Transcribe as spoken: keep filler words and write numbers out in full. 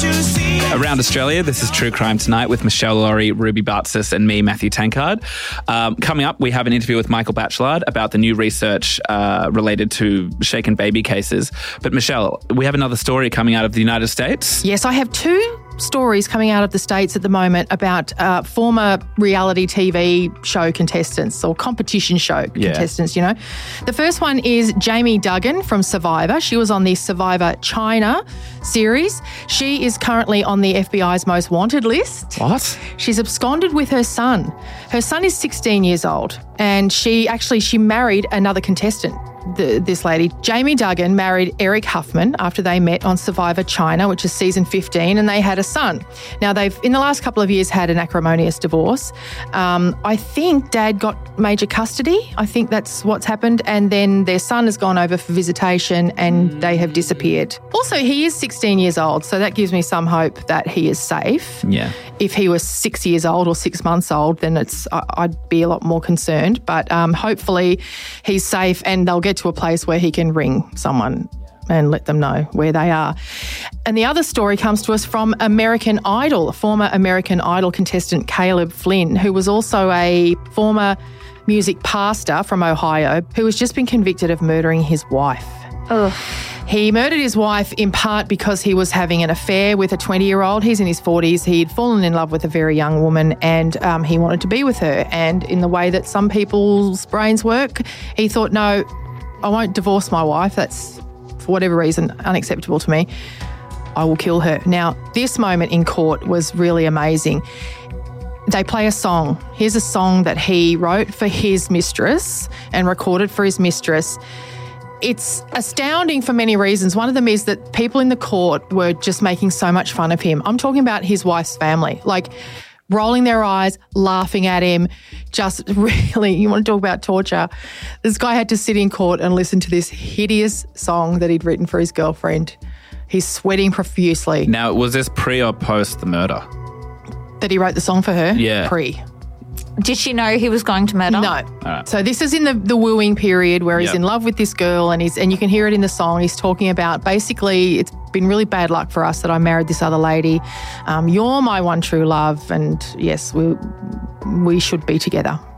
Around Australia, this is True Crime Tonight with Michelle Laurie, Ruby Bartzis and me, Matthew Tankard. Um, coming up, we have an interview with Michael Batchelard about the new research uh, related to shaken baby cases. But Michelle, we have another story coming out of the United States. Yes, I have two stories coming out of the States at the moment about uh, former reality T V show contestants or competition show Yeah. contestants, you know. The first one is Jamie Duggan from Survivor. She was on the Survivor China series. She is currently on the F B I's most wanted list. What? She's absconded with her son. Her son is sixteen years old, and she actually she married another contestant. The, this lady, Jamie Duggan, married Eric Huffman after they met on Survivor China, which is season fifteen, and they had a son. Now, they've, in the last couple of years, had an acrimonious divorce. Um, I think Dad got major custody. I think that's what's happened. And then their son has gone over for visitation and they have disappeared. Also, he is sixteen years old, so that gives me some hope that he is safe. Yeah. If he was six years old or six months old, then it's I- I'd be a lot more concerned. But um, hopefully he's safe and they'll get to a place where he can ring someone and let them know where they are. And the other story comes to us from American Idol, former American Idol contestant Caleb Flynn, who was also a former music pastor from Ohio who has just been convicted of murdering his wife. Ugh. He murdered his wife in part because he was having an affair with a twenty-year-old. He's in his forties. He'd fallen in love with a very young woman and um, he wanted to be with her. And in the way that some people's brains work, he thought, no, I won't divorce my wife. That's, for whatever reason, unacceptable to me. I will kill her. Now, this moment in court was really amazing. They play a song. Here's a song that he wrote for his mistress and recorded for his mistress. It's astounding for many reasons. One of them is that people in the court were just making so much fun of him. I'm talking about his wife's family, like rolling their eyes, laughing at him, just really, you want to talk about torture. This guy had to sit in court and listen to this hideous song that he'd written for his girlfriend. He's sweating profusely. Now, was this pre or post the murder? That he wrote the song for her? Yeah. Pre. Did she know he was going to murder? No. right. So this is in the, the wooing period where he's Yep. in love with this girl and he's and you can hear it in the song. He's talking about basically it's been really bad luck for us that I married this other lady. Um, you're my one true love and yes, we we should be together.